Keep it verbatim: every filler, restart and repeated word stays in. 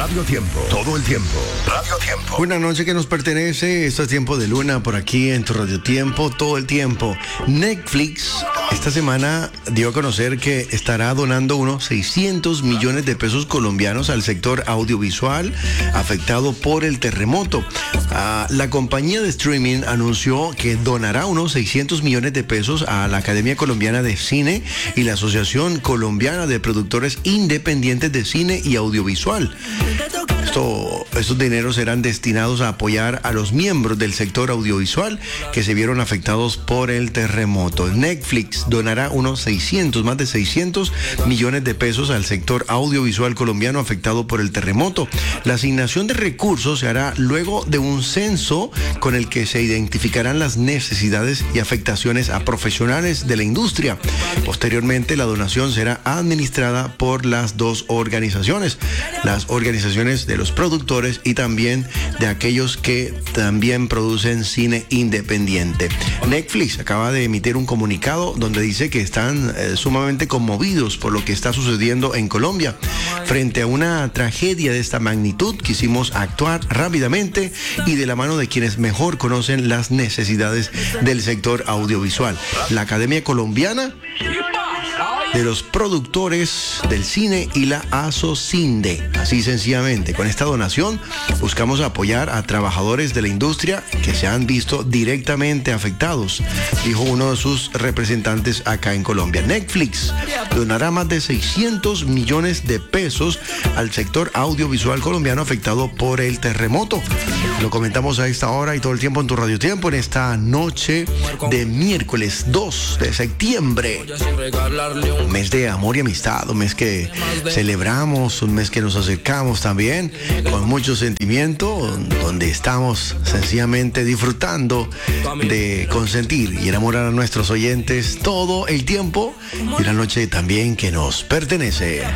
Radio Tiempo. Todo el tiempo. Radio Tiempo. Una noche que nos pertenece. Esto es Tiempo de Luna por aquí en tu Radio Tiempo. Todo el tiempo. Netflix esta semana dio a conocer que estará donando unos seiscientos millones de pesos colombianos al sector audiovisual afectado por el terremoto. Ah, la compañía de streaming anunció que donará unos seiscientos millones de pesos a la Academia Colombiana de Cine y la Asociación Colombiana de Productores Independientes de Cine y Audiovisual. Esto, estos dineros serán destinados a apoyar a los miembros del sector audiovisual que se vieron afectados por el terremoto. Netflix donará unos seiscientos, más de seiscientos millones de pesos al sector audiovisual colombiano afectado por el terremoto. La asignación de recursos se hará luego de un censo con el que se identificarán las necesidades y afectaciones a profesionales de la industria. Posteriormente, la donación será administrada por las dos organizaciones, las organizaciones de los productores y también de aquellos que también producen cine independiente. Netflix acaba de emitir un comunicado donde dice que están eh, sumamente conmovidos por lo que está sucediendo en Colombia. Frente a una tragedia de esta magnitud, quisimos actuar rápidamente y de la mano de quienes mejor conocen las necesidades del sector audiovisual. La Academia Colombiana de los Productores del Cine y la ASOCINDE. Así sencillamente, con esta donación buscamos apoyar a trabajadores de la industria que se han visto directamente afectados, dijo uno de sus representantes acá en Colombia. Netflix donará más de seiscientos millones de pesos al sector audiovisual colombiano afectado por el terremoto. Lo comentamos a esta hora y todo el tiempo en tu Radio Tiempo en esta noche de miércoles dos de septiembre. Un mes de amor y amistad, un mes que celebramos, un mes que nos acercamos también con mucho sentimiento, donde estamos sencillamente disfrutando de consentir y enamorar a nuestros oyentes todo el tiempo y una noche también que nos pertenece.